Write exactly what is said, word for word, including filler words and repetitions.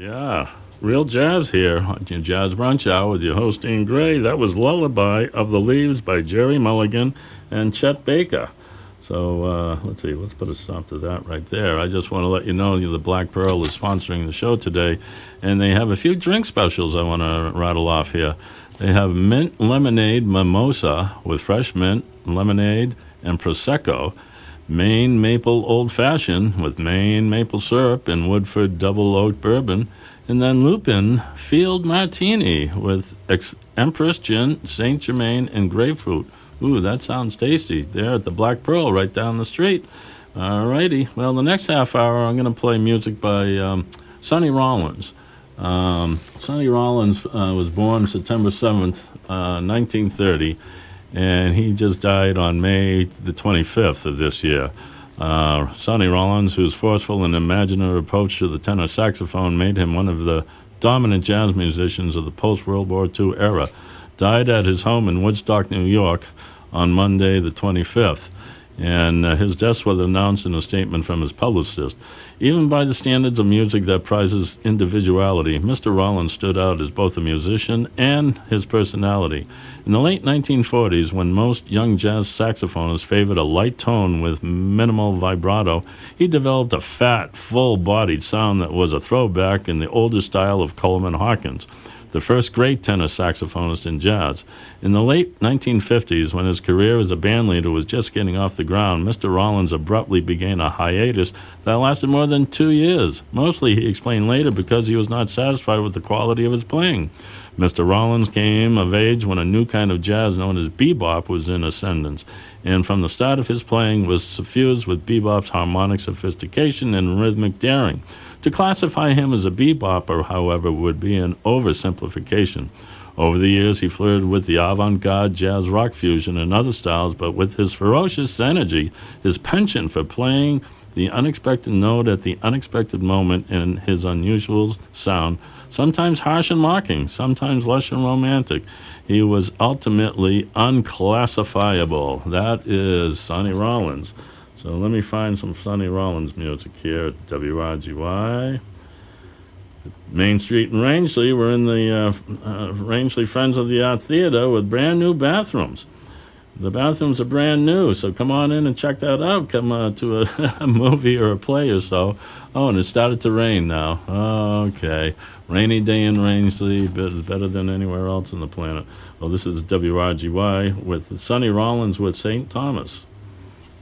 Yeah, real jazz here on your Jazz Brunch Hour with your host, Ian Gray. That was Lullaby of the Leaves by Jerry Mulligan and Chet Baker. So uh, let's see, let's put a stop to that right there. I just want to let you know the Black Pearl is sponsoring the show today, and they have a few drink specials I want to rattle off here. They have mint lemonade mimosa with fresh mint, lemonade, and Prosecco. Maine maple old-fashioned with Maine maple syrup and Woodford double oak bourbon, and then Lupin Field Martini with Ex- Empress Gin, Saint Germain, and grapefruit. Ooh, that sounds tasty. There at the Black Pearl right down the street. All righty. Well, the next half hour I'm going to play music by um, Sonny Rollins. Um, Sonny Rollins uh, was born September seventh, uh, nineteen thirty, and he just died on May the twenty-fifth of this year. Uh, Sonny Rollins, whose forceful and imaginative approach to the tenor saxophone made him one of the dominant jazz musicians of the post-World War Two era, died at his home in Woodstock, New York on Monday the twenty-fifth. And uh, his death was announced in a statement from his publicist. Even by the standards of music that prizes individuality, Mister Rollins stood out as both a musician and his personality. In the late nineteen forties, when most young jazz saxophonists favored a light tone with minimal vibrato, he developed a fat, full-bodied sound that was a throwback in the older style of Coleman Hawkins, the first great tenor saxophonist in jazz. In the late nineteen fifties, when his career as a bandleader was just getting off the ground, Mister Rollins abruptly began a hiatus that lasted more than two years. Mostly, he explained later, because he was not satisfied with the quality of his playing. Mister Rollins came of age when a new kind of jazz known as bebop was in ascendance, and from the start of his playing was suffused with bebop's harmonic sophistication and rhythmic daring. To classify him as a bebopper, however, would be an oversimplification. Over the years, he flirted with the avant-garde jazz rock fusion and other styles, but with his ferocious energy, his penchant for playing the unexpected note at the unexpected moment, and his unusual sound, sometimes harsh and mocking, sometimes lush and romantic, he was ultimately unclassifiable. That is Sonny Rollins. So let me find some Sonny Rollins music here at W R G Y. Main Street in Rangeley, we're in the uh, uh, Rangeley Friends of the Art Theater with brand new bathrooms. The bathrooms are brand new, so come on in and check that out. Come uh, to a, a movie or a play or so. Oh, and it started to rain now. Okay. Rainy day in Rangeley, but better than anywhere else on the planet. Well, this is W R G Y with Sonny Rollins with Saint Thomas.